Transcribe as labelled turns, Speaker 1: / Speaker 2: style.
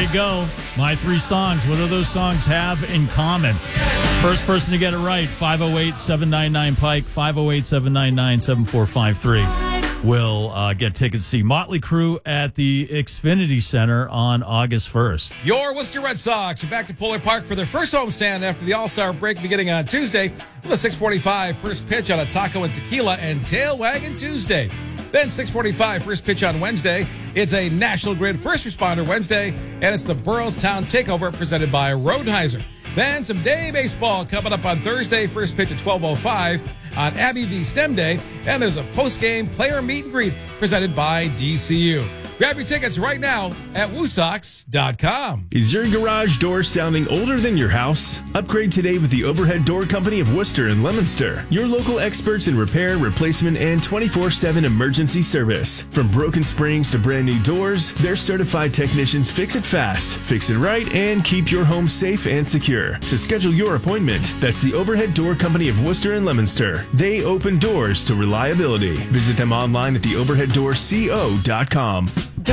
Speaker 1: you go. My three songs. What do those songs have in common? First person to get it right, 508-799-PIKE, 508-799-7453. Will get tickets to see Motley Crue at the Xfinity Center on August 1st.
Speaker 2: Your Worcester Red Sox are back to Polar Park for their first homestand after the All-Star break beginning on Tuesday with a 6:45 first pitch on a taco and tequila and tail wagon Tuesday. Then 6:45 first pitch on Wednesday. It's a National Grid First Responder Wednesday, and it's the Burroughstown Takeover presented by Roadheiser. Then some day baseball coming up on Thursday. First pitch at 12:05 on Abbey v. STEM Day. And there's a post-game player meet and greet presented by DCU. Grab your tickets right now at WooSox.com.
Speaker 3: Is your garage door sounding older than your house? Upgrade today with the Overhead Door Company of Worcester and Leominster. Your local experts in repair, replacement, and 24/7 emergency service. From broken springs to brand new doors, their certified technicians fix it fast, fix it right, and keep your home safe and secure. To schedule your appointment, that's the Overhead Door Company of Worcester and Leominster. They open doors to reliability. Visit them online at theoverheaddoorco.com.